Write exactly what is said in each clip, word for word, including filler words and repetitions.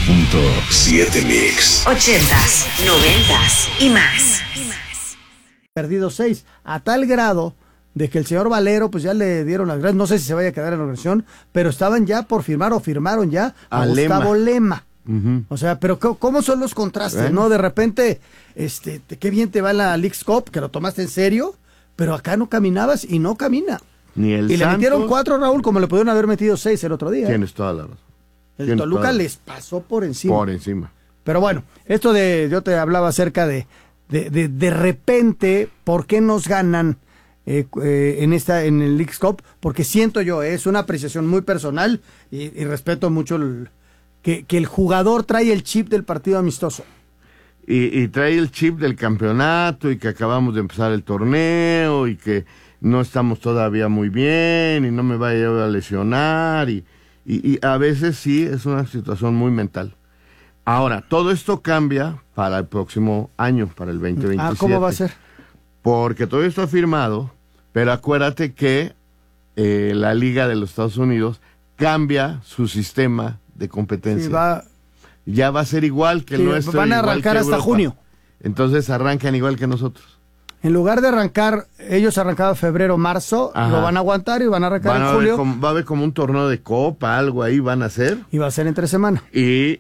punto siete Mix. Ochentas, noventas y más. Perdido seis, a tal grado de que el señor Valero, pues ya le dieron las gracias, no sé si se vaya a quedar en la organización, pero estaban ya por firmar o firmaron ya a, a Gustavo Lema. Lema. Uh-huh. O sea, pero ¿cómo son los contrastes, ¿no? De repente, este, qué bien te va en la Leagues Cup, que lo tomaste en serio, pero acá no caminabas y no camina. Ni el y Santos, le metieron cuatro, Raúl, como le pudieron haber metido seis el otro día. Tienes toda la razón. El Tienes Toluca toda... les pasó por encima. Por encima. Pero bueno, esto de, yo te hablaba acerca de, de, de, de repente, ¿por qué nos ganan eh, eh, en esta, en el Leagues Cup? Porque siento yo, eh, es una apreciación muy personal y, y respeto mucho el, que, que el jugador trae el chip del partido amistoso. Y, y trae el chip del campeonato y que acabamos de empezar el torneo y que no estamos todavía muy bien y no me vaya a lesionar y, y, y a veces sí es una situación muy mental. Ahora, todo esto cambia para el próximo año, para el veinte veintisiete. Ah, ¿cómo va a ser? Porque todo esto ha firmado, pero acuérdate que eh, la Liga de los Estados Unidos cambia su sistema de competencia. Sí, va... Ya va a ser igual que el sí, nuestro. Van a arrancar hasta Europa. junio. Entonces arrancan igual que nosotros. En lugar de arrancar, ellos arrancaban febrero, marzo, Ajá. Lo van a aguantar y van a arrancar van a en julio. Como, va a haber como un torneo de copa, algo ahí van a hacer. Y va a ser entre semana. Y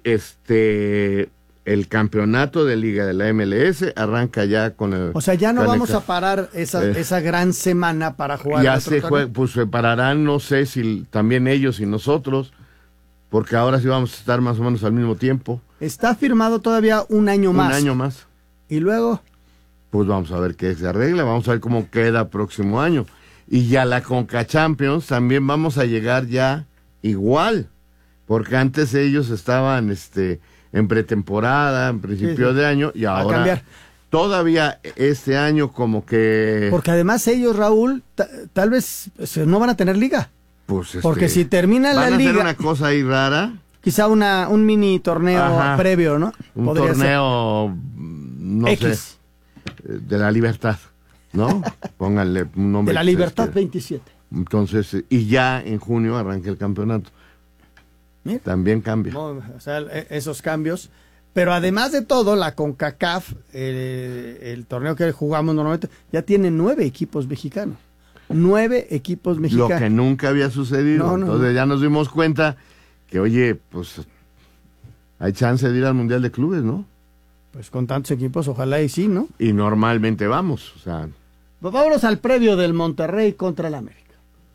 este el campeonato de Liga de la M L S arranca ya con el... O sea, ya no vamos el, a parar esa, eh, esa gran semana para jugar. Ya se juega, pues se pararán, no sé si también ellos y nosotros, porque ahora sí vamos a estar más o menos al mismo tiempo. Está firmado todavía un año un más. Un año más. Y luego... Pues vamos a ver qué se arregla, vamos a ver cómo queda próximo año. Y ya la Conca Champions también vamos a llegar ya igual, porque antes ellos estaban este en pretemporada, en principio sí, sí. de año, y ahora cambiar. Todavía este año como que... Porque además ellos, Raúl, tal vez no van a tener liga. Pues este, porque si termina la liga... Van a hacer una cosa ahí rara. Quizá una, un mini torneo Ajá. previo, ¿no? Un Podría torneo, ser. no X. sé... de la libertad, ¿no? Pónganle un nombre. De la libertad este, veintisiete. Entonces, y ya en junio arranca el campeonato. Mira. También cambia. No, o sea, esos cambios. Pero además de todo, la CONCACAF, el, el torneo que jugamos normalmente, ya tiene nueve equipos mexicanos. Nueve equipos mexicanos. Lo que nunca había sucedido. No, no, Entonces no. ya nos dimos cuenta que, oye, pues hay chance de ir al Mundial de Clubes, ¿no? Pues con tantos equipos, ojalá y sí, ¿no? Y normalmente vamos, o sea... Pues vámonos al previo del Monterrey contra el América.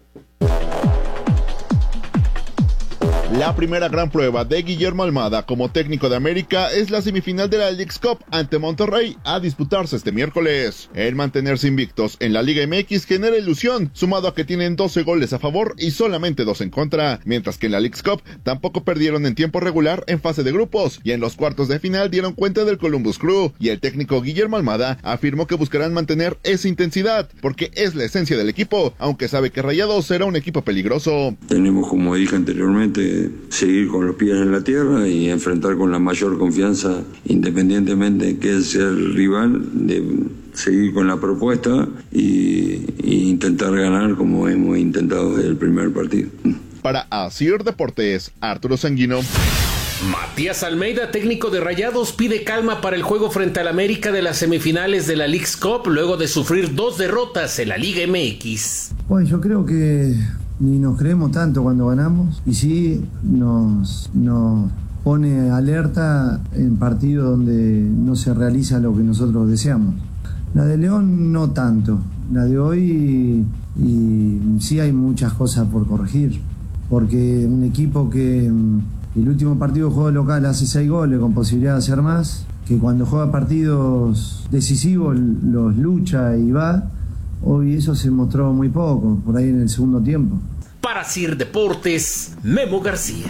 La primera gran prueba de Guillermo Almada como técnico de América es la semifinal de la Leagues Cup ante Monterrey a disputarse este miércoles. El mantenerse invictos en la Liga M X genera ilusión, sumado a que tienen doce goles a favor y solamente dos en contra, mientras que en la Leagues Cup tampoco perdieron en tiempo regular en fase de grupos y en los cuartos de final dieron cuenta del Columbus Crew, y el técnico Guillermo Almada afirmó que buscarán mantener esa intensidad porque es la esencia del equipo, aunque sabe que Rayados será un equipo peligroso. Tenemos, como dije anteriormente, seguir con los pies en la tierra y enfrentar con la mayor confianza, independientemente de que sea el rival, de seguir con la propuesta y, y intentar ganar como hemos intentado desde el primer partido. Para Asir Deportes, Arturo Sanguino. Matías Almeida, técnico de Rayados, pide calma para el juego frente al América de las semifinales de la Leagues Cup luego de sufrir dos derrotas en la Liga M X. Bueno, yo creo que ni nos creemos tanto cuando ganamos y sí nos, nos pone alerta en partidos donde no se realiza lo que nosotros deseamos. La de León no tanto, la de hoy y, y sí hay muchas cosas por corregir, porque un equipo que el último partido de juego local hace seis goles con posibilidad de hacer más, que cuando juega partidos decisivos los lucha y va. Hoy eso se mostró muy poco, por ahí en el segundo tiempo. Para Sir Deportes, Memo García.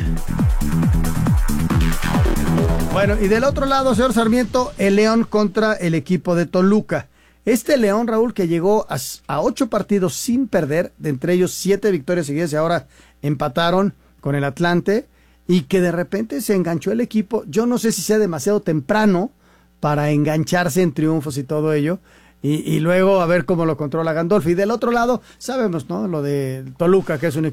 Bueno, y del otro lado, señor Sarmiento, el León contra el equipo de Toluca. Este León, Raúl, que llegó a, a ocho partidos sin perder, de entre ellos siete victorias seguidas y ahora empataron con el Atlante, y que de repente se enganchó el equipo. Yo no sé si sea demasiado temprano para engancharse en triunfos y todo ello, Y, y luego a ver cómo lo controla Gandolfi. Y del otro lado, sabemos, ¿no? Lo de Toluca, que es un